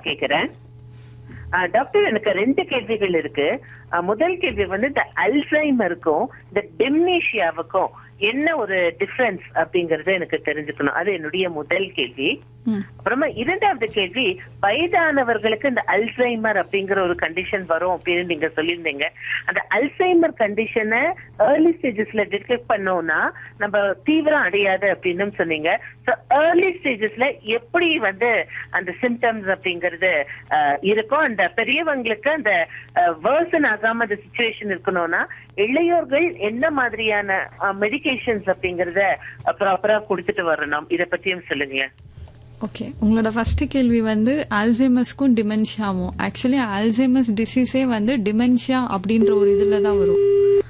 கேக்குறேன். டாக்டர், எனக்கு 2 கேள்விகள் இருக்கு. முதல் கேள்வி வந்து இந்த அல்சைமருக்கும் இந்த டிம்னீஷியாவுக்கும் என்ன ஒரு டிஃபரன்ஸ் அப்படிங்கறது எனக்கு தெரிஞ்சுக்கணும். அது என்னுடைய முதல் கேள்வி. அப்புறமா 2வது கேள்வி, வயதானவர்களுக்கு இந்த அல்சைமர் அப்படிங்கிற ஒரு கண்டிஷன் வரும் அப்படின்னு நீங்க சொல்லியிருந்தீங்க. அந்த அல்சைமர் கண்டிஷனை ஏர்லி ஸ்டேஜஸ்ல டிடெக்ட் பண்ணோம்னா நம்ம தீவிரம் அடையாது அப்படின்னு சொன்னீங்க. ஏர்லி ஸ்டேஜஸ்ல எப்படி வந்து அந்த சிம்டம்ஸ் அப்படிங்கறது இருக்கும்? அந்த பெரியவங்களுக்கு அந்த வேர்சன் ஆகாம அந்த சிச்சுவேஷன் இருக்கணும்னா இளையோர்கள் என்ன மாதிரியான மெடிகேஷன்ஸ் அப்படிங்கறத ப்ராப்பரா கொடுத்துட்டு வரணும்? இத பத்தியும் சொல்லுங்க. ஓகே, உங்களோட ஃபர்ஸ்ட் கேள்வி வந்து அல்சைமர்ஸ்க்கும் டிமென்ஷியாவும். ஆக்சுவலி அல்சைமர்ஸ் டிசீஸே வந்து டிமென்ஷியா அப்படின்ற ஒரு இதில் தான் வரும்.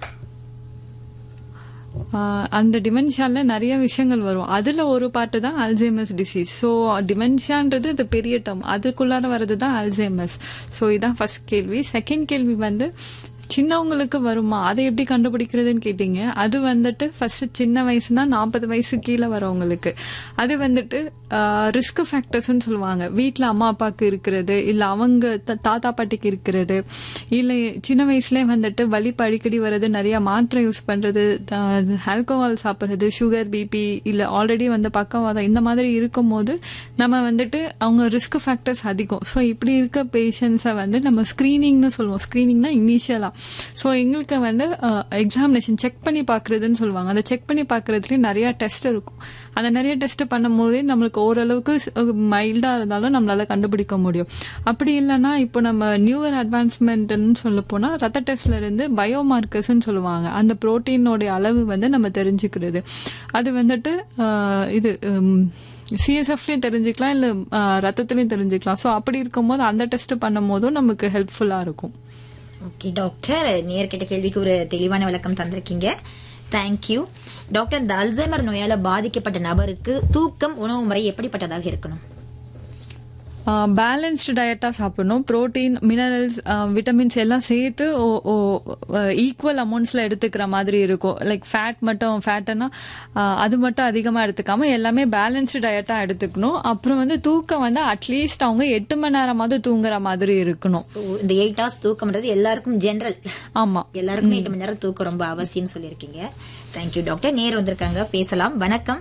அந்த டிமென்ஷியால நிறைய விஷயங்கள் வரும். அதுல ஒரு பாட்டு தான் அல்சைமர்ஸ் டிசீஸ். ஸோ டிமென்ஷியான்றது இது பெரிய டேர்ம், அதுக்குள்ளார வர்றது தான் அல்சைமர்ஸ். ஸோ இதான் ஃபர்ஸ்ட் கேள்வி. செகண்ட் கேள்வி வந்து சின்னவங்களுக்கு வருமா, அதை எப்படி கண்டுபிடிக்கிறதுன்னு கேட்டீங்க. அது வந்துட்டு ஃபர்ஸ்ட் சின்ன வயசுனா 40 வயசு கீழே வரவங்களுக்கு அது வந்துட்டு ரிஸ்க் ஃபேக்டர்ஸ்ன்னு சொல்லுவாங்க. வீட்டில் அம்மா அப்பாவுக்கு இருக்கிறது, இல்லை அவங்க தாத்தா பாட்டிக்கு இருக்கிறது, இல்லை சின்ன வயசுலேயே வந்துட்டு வலிப்பு அடிக்கடி வர்றது, நிறைய மாத்திரை யூஸ் பண்ணுறது, ஆல்கோஹால் சாப்பிட்றது, சுகர், பிபி, இல்லை ஆல்ரெடி வந்து பக்கவாதம், இந்த மாதிரி இருக்கும் போது நம்ம வந்துட்டு அவங்க ரிஸ்க் ஃபேக்டர்ஸ் அதிகம். ஸோ இப்படி இருக்க பேஷண்ட்ஸை வந்து நம்ம ஸ்க்ரீனிங்னு சொல்லுவோம். ஸ்க்ரீனிங்னா இனிஷியலாக ஸோ எங்களுக்கு வந்து எக்ஸாமினேஷன் செக் பண்ணி பார்க்குறதுன்னு சொல்லுவாங்க. அந்த செக் பண்ணி பார்க்குறதுலேயே நிறையா டெஸ்ட் இருக்கும். அந்த நிறைய டெஸ்ட் பண்ணும் போதே நம்மளுக்கு ஓரளவுக்கு மைல்டாக இருந்தாலும் நம்மளால கண்டுபிடிக்க முடியும். அப்படி இல்லைன்னா இப்போ நம்ம நியூவர் அட்வான்ஸ்மெண்ட்னு சொல்ல போனால் ரத்த டெஸ்ட்ல இருந்து பயோமார்க்கர்ஸ்ன்னு சொல்லுவாங்க. அந்த புரோட்டீனோடைய அளவு வந்து நம்ம தெரிஞ்சுக்கிறது. அது வந்துட்டு இது சிஎஸ்எஃப்லையும் தெரிஞ்சுக்கலாம், இல்லை ரத்தத்துலையும் தெரிஞ்சுக்கலாம். ஸோ அப்படி இருக்கும்போது அந்த டெஸ்ட் பண்ணும் போதும் நமக்கு ஹெல்ப்ஃபுல்லாக இருக்கும். ஓகே டாக்டர், நேர்கிட்ட கேள்விக்கு ஒரு தெளிவான விளக்கம் தந்திருக்கீங்க. Thank you doctor. இந்த அல்சைமர் நோயால பாதிக்கப்பட்ட நபருக்கு தூக்கம், உணவு முறை எப்படிப்பட்டதாக இருக்கணும்? பேலன்ஸ்டு டயட்டாக சாப்பிடணும். ப்ரோட்டீன், மினரல்ஸ், விட்டமின்ஸ் எல்லாம் சேர்த்து ஈக்குவல் அமௌண்ட்ஸில் எடுத்துக்கிற மாதிரி இருக்கும். லைக் ஃபேட்டுன்னா அது மட்டும் அதிகமாக எடுத்துக்காம எல்லாமே பேலன்ஸ்டு டயட்டாக எடுத்துக்கணும். அப்புறம் வந்து தூக்கம் வந்து அட்லீஸ்ட் அவங்க 8 மணி நேரமாவது தூங்குற மாதிரி இருக்கணும். இந்த 8 hours தூக்கம்ன்றது எல்லாருக்கும் ஜெனரல். ஆமா, எல்லாருக்கும் 8 மணி நேரம் தூக்கம் ரொம்ப அவசியம் சொல்லியிருக்கீங்க. Thank you doctor. நேர் வந்திருக்காங்க, பேசலாம். வணக்கம்.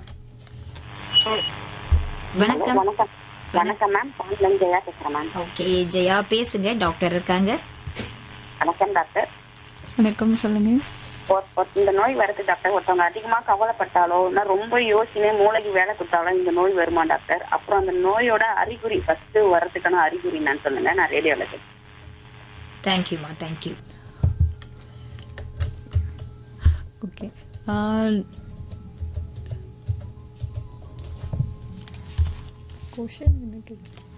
வணக்கம். வணக்கம் மேம், ஜெயா பேசுறேன் மேம். ஓகே ஜெயா, பேசுங்க, டாக்டர் இருக்காங்க. வணக்கம் டாக்டர். வணக்கம், சொல்லுங்க. இந்த நோய் வருது டாக்டர், ஒருத்தவங்க அதிகமா கவலைப்பட்டாலோ இல்லை ரொம்ப யோசனை மூளைக்கு வேலை கொடுத்தாலோ இந்த நோய் வருமா டாக்டர்? அப்புறம் அந்த நோயோட அறிகுறி ஃபர்ஸ்ட் வர்றதுக்கான அறிகுறி நான் சொல்லுங்க, நான் ரேடியோல கேட்கிறேன். தேங்க்யூமா, தேங்க்யூ. Okay, question